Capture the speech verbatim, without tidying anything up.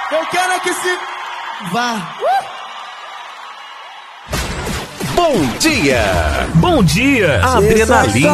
Eu quero é que se vá. Uh! Bom dia! Bom dia! Adrenalina